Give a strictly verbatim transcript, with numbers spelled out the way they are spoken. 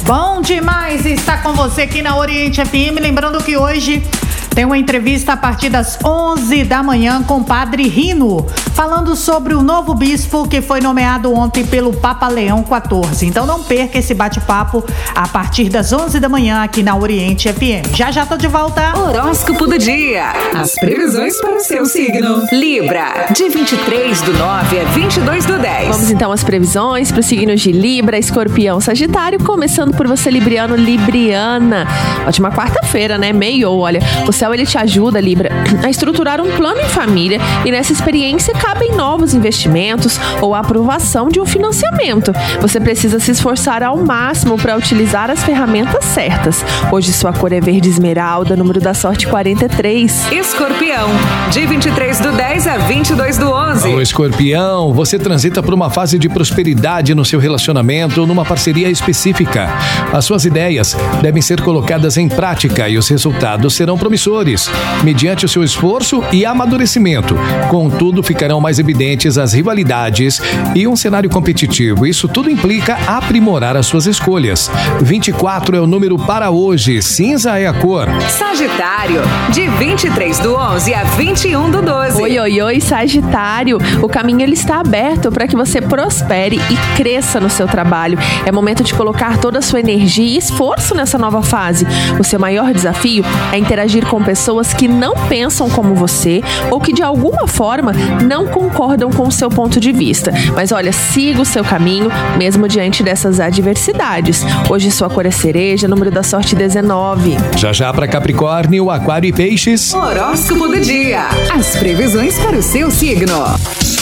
Bom demais estar com você aqui na Oriente F M. Lembrando que hoje tem uma entrevista a partir das onze da manhã com o Padre Rino, falando sobre o novo bispo que foi nomeado ontem pelo Papa Leão quatorze. Então não perca esse bate-papo a partir das onze da manhã aqui na Oriente F M. Já já tô de volta. Horóscopo do dia. As previsões para o seu signo. Libra, de vinte e três do nove a vinte e dois do dez. Vamos então às previsões para os signos de Libra, Escorpião, Sagitário, começando por você, Libriano, Libriana. Ótima quarta-feira, né? Meio, olha, o céu ele te ajuda, Libra, a estruturar um plano em família e nessa experiência cabem novos investimentos ou a aprovação de um financiamento. Você precisa se esforçar ao máximo para utilizar as ferramentas certas. Hoje sua cor é verde esmeralda, número da sorte quarenta e três. Escorpião, de vinte e três do dez a vinte e dois do onze. Alô, Escorpião, você transita por uma fase de prosperidade no seu relacionamento ou numa parceria específica. As suas ideias devem ser colocadas em prática e os resultados serão promissores, mediante o seu esforço e amadurecimento. Contudo, ficarão mais evidentes as rivalidades e um cenário competitivo. Isso tudo implica aprimorar as suas escolhas. vinte e quatro é o número para hoje, cinza é a cor. Sagitário, de vinte e três do onze a vinte e um do doze. Oi, oi, oi, Sagitário. O caminho ele está aberto para que você prospere e cresça no seu trabalho. É momento de colocar toda a sua energia e esforço nessa nova fase. O seu maior desafio é interagir com pessoas que não pensam como você ou que de alguma forma não concordam com o seu ponto de vista. Mas olha, siga o seu caminho, mesmo diante dessas adversidades. Hoje sua cor é cereja, número da sorte dezenove. Já já para Capricórnio, Aquário e Peixes. Horóscopo do dia. As previsões para o seu signo.